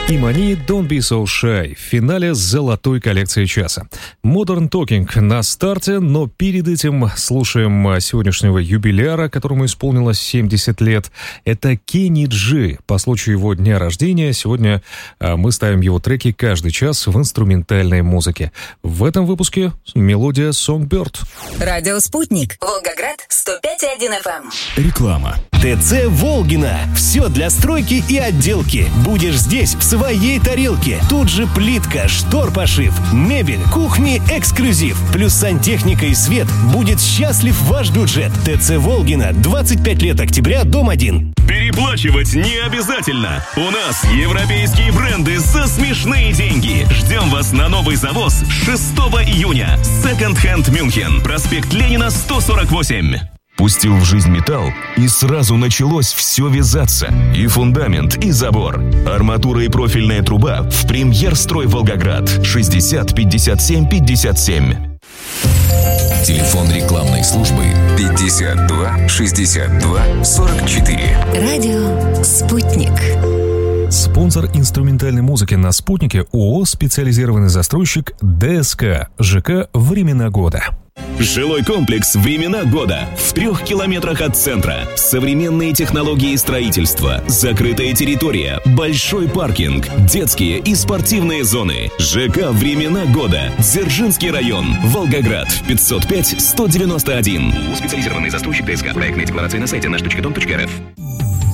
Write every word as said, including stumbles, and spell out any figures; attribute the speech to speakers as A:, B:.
A: Имани «Don't Be So Shy» в финале золотой коллекции часа. Modern Talking на старте, но перед этим слушаем сегодняшнего юбиляра, которому исполнилось семьдесят лет. Это Кенни Джи. По случаю его дня рождения сегодня мы ставим его треки каждый час в инструментальной музыке. В этом выпуске мелодия Songbird.
B: Радио «Спутник». Волгоград, сто пять и один эф эм.
C: Реклама. ТЦ «Волгина». Все для стройки и отделки. Будешь здесь в своей тарелке. Тут же плитка, штор-пошив, мебель, кухни, эксклюзив. Плюс сантехника и свет. Будет счастлив ваш бюджет. ТЦ «Волгина». двадцать пять лет октября, дом один.
D: Переплачивать не обязательно. У нас европейские бренды за смешные деньги. Ждем вас на новый завоз шестого июня. Second Hand Мюнхен. Проспект Ленина, сто сорок восемь.
E: Пустил в жизнь металл, и сразу началось все вязаться. И фундамент, и забор. Арматура и профильная труба в «Премьер-строй Волгоград». шестьдесят пятьдесят семь пятьдесят семь.
F: Телефон рекламной службы пятьдесят два шестьдесят два сорок четыре.
B: Радио «Спутник».
A: Спонсор инструментальной музыки на «Спутнике» ООО «Специализированный застройщик» ДСК, ЖК «Времена года».
D: Жилой комплекс «Времена года» в трех километрах от центра. Современные технологии строительства, закрытая территория, большой паркинг, детские и спортивные зоны. ЖК «Времена года», Дзержинский район, Волгоград, пятьсот пять сто девяносто один. Специализированный застройщик ДСК. Проектная декларация на сайте наш точка дом точка эр эф.